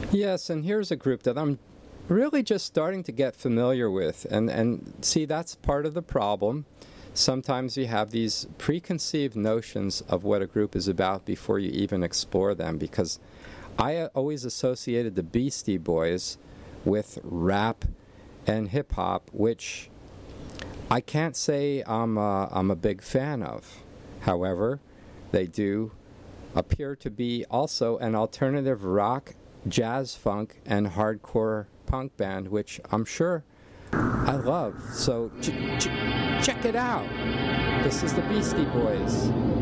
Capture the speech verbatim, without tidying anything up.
Yes, and here's a group that I'm really just starting to get familiar with. And, and see, that's part of the problem. Sometimes you have these preconceived notions of what a group is about before you even explore them, because I uh, always associated the Beastie Boys with rap and hip-hop, which I can't say I'm a, I'm a big fan of. However, they do appear to be also an alternative rock, jazz funk, and hardcore punk band, which I'm sure I love. So ch ch check it out. This is the Beastie Boys.